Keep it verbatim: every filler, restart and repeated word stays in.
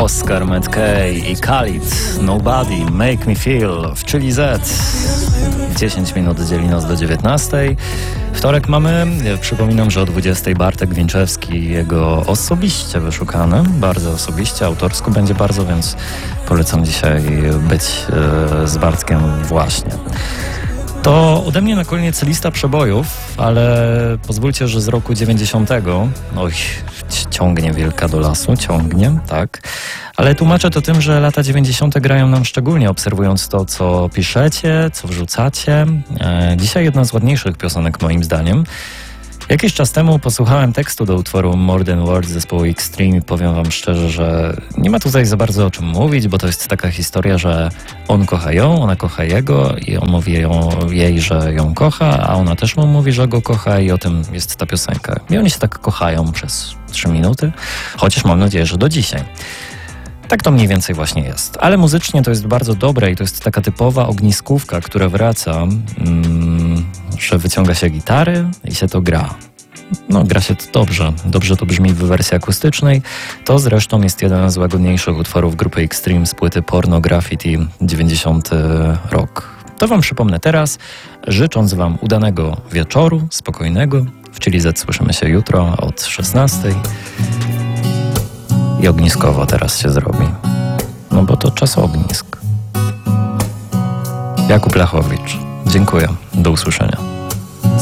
Oscar Mackay i Khalid, Nobody, Make Me Feel w Chili Z. dziesięć minut dzieli nas do dziewiętnastej. Wtorek mamy, przypominam, że o dwudziestej Bartek Winczewski, jego osobiście wyszukany, bardzo osobiście, autorsko będzie bardzo, więc polecam dzisiaj być e, z Bartkiem właśnie. To ode mnie na koniec lista przebojów, ale pozwólcie, że z roku dziewięćdziesiątego. Oj, ciągnie wielka do lasu, ciągnie, tak. Ale tłumaczę to tym, że lata dziewięćdziesiąte grają nam szczególnie, obserwując to, co piszecie, co wrzucacie. E, dzisiaj jedna z ładniejszych piosenek moim zdaniem. Jakiś czas temu posłuchałem tekstu do utworu More Than Words zespołu Extreme i powiem wam szczerze, że nie ma tutaj za bardzo o czym mówić, bo to jest taka historia, że on kocha ją, ona kocha jego i on mówi ją, jej, że ją kocha, a ona też mu mówi, że go kocha i o tym jest ta piosenka. I oni się tak kochają przez trzy minuty, chociaż mam nadzieję, że do dzisiaj. Tak to mniej więcej właśnie jest. Ale muzycznie to jest bardzo dobre i to jest taka typowa ogniskówka, która wraca, mm, że wyciąga się gitary i się to gra. No, gra się to dobrze. Dobrze to brzmi w wersji akustycznej. To zresztą jest jeden z łagodniejszych utworów grupy Extreme z płyty Porno Graffiti, dziewięćdziesiąty rok. To wam przypomnę teraz, życząc wam udanego wieczoru, spokojnego. W Chili Z słyszymy się jutro od szesnastej. I ogniskowo teraz się zrobi. No bo to czas ognisk. Jakub Lachowicz. Dziękuję. Do usłyszenia.